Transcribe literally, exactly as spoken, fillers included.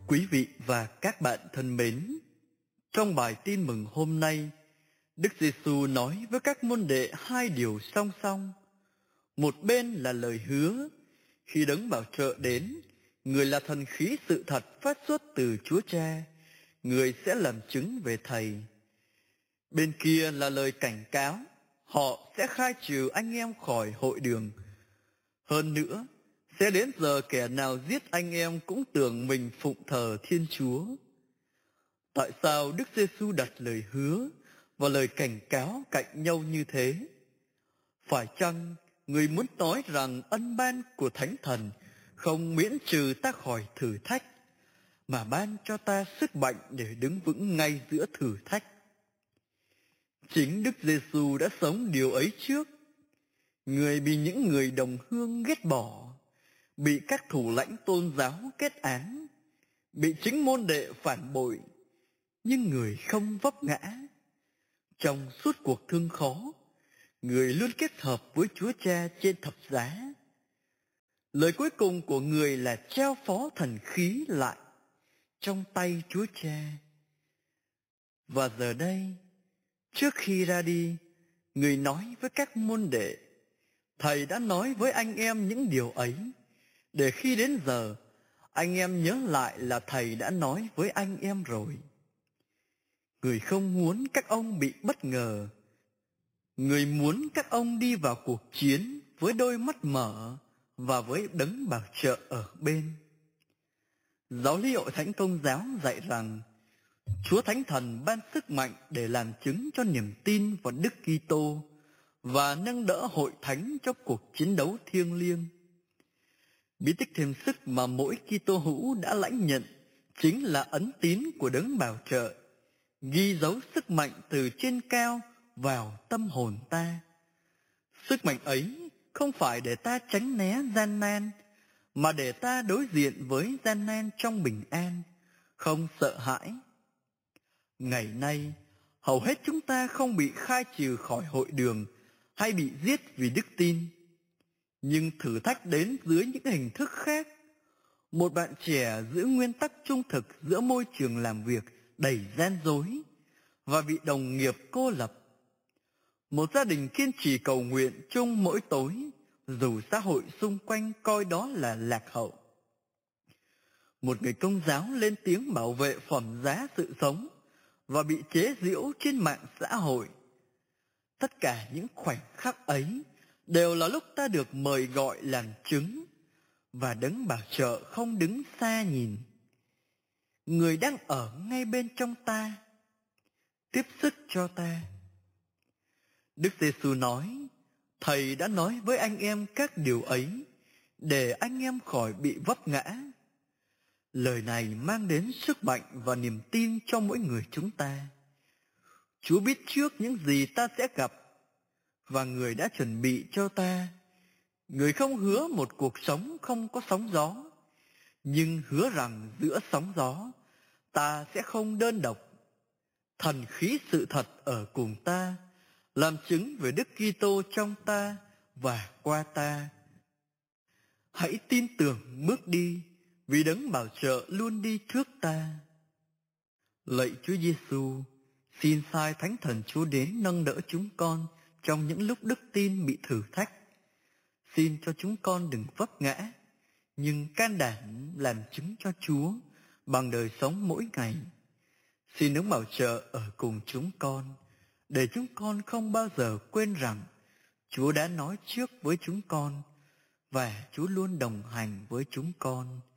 Quý vị và các bạn thân mến, trong bài tin mừng hôm nay, Đức Giêsu nói với các môn đệ hai điều song song. Một bên là lời hứa, khi Đấng Bảo Trợ đến, người là thần khí sự thật phát xuất từ Chúa Cha, người sẽ làm chứng về Thầy. Bên kia là lời cảnh cáo, họ sẽ khai trừ anh em khỏi hội đường. Hơn nữa, sẽ đến giờ kẻ nào giết anh em cũng tưởng mình phụng thờ Thiên Chúa. Tại sao Đức Giêsu đặt lời hứa và lời cảnh cáo cạnh nhau như thế? Phải chăng người muốn nói rằng ân ban của Thánh Thần không miễn trừ ta khỏi thử thách, mà ban cho ta sức mạnh để đứng vững ngay giữa thử thách? Chính Đức Giêsu đã sống điều ấy trước. Người bị những người đồng hương ghét bỏ, bị các thủ lãnh tôn giáo kết án, bị chính môn đệ phản bội, nhưng người không vấp ngã. Trong suốt cuộc thương khó, người luôn kết hợp với Chúa Cha trên thập giá. Lời cuối cùng của người là trao phó thần khí lại trong tay Chúa Cha. Và giờ đây, trước khi ra đi, người nói với các môn đệ, Thầy đã nói với anh em những điều ấy, để khi đến giờ, anh em nhớ lại là Thầy đã nói với anh em rồi. Người không muốn các ông bị bất ngờ. Người muốn các ông đi vào cuộc chiến với đôi mắt mở và với Đấng Bảo Trợ ở bên. Giáo lý Hội Thánh Công giáo dạy rằng Chúa Thánh Thần ban sức mạnh để làm chứng cho niềm tin vào Đức Kitô và nâng đỡ hội thánh cho cuộc chiến đấu thiêng liêng. Bí tích thêm sức mà mỗi Kitô hữu đã lãnh nhận chính là ấn tín của Đấng Bảo Trợ, ghi dấu sức mạnh từ trên cao vào tâm hồn ta. Sức mạnh ấy không phải để ta tránh né gian nan, mà để ta đối diện với gian nan trong bình an, không sợ hãi. Ngày nay, hầu hết chúng ta không bị khai trừ khỏi hội đường hay bị giết vì đức tin. Nhưng thử thách đến dưới những hình thức khác. Một bạn trẻ giữ nguyên tắc trung thực giữa môi trường làm việc đầy gian dối và bị đồng nghiệp cô lập. Một gia đình kiên trì cầu nguyện chung mỗi tối, dù xã hội xung quanh coi đó là lạc hậu. Một người Công giáo lên tiếng bảo vệ phẩm giá sự sống và bị chế giễu trên mạng xã hội. Tất cả những khoảnh khắc ấy đều là lúc ta được mời gọi làm chứng, và Đấng Bảo Trợ không đứng xa nhìn. Người đang ở ngay bên trong ta, tiếp sức cho ta. Đức Giêsu nói, Thầy đã nói với anh em các điều ấy, để anh em khỏi bị vấp ngã. Lời này mang đến sức mạnh và niềm tin cho mỗi người chúng ta. Chúa biết trước những gì ta sẽ gặp, và Người đã chuẩn bị cho ta. Người không hứa một cuộc sống không có sóng gió, nhưng hứa rằng giữa sóng gió, ta sẽ không đơn độc. Thần khí sự thật ở cùng ta, làm chứng về Đức Kitô trong ta và qua ta. Hãy tin tưởng bước đi, vì Đấng Bảo Trợ luôn đi trước ta. Lạy Chúa Giêsu, xin sai Thánh Thần Chúa đến nâng đỡ chúng con trong những lúc đức tin bị thử thách. Xin cho chúng con đừng vấp ngã, nhưng can đảm làm chứng cho Chúa bằng đời sống mỗi ngày. Xin Đấng Bảo Trợ ở cùng chúng con, để chúng con không bao giờ quên rằng Chúa đã nói trước với chúng con, và Chúa luôn đồng hành với chúng con.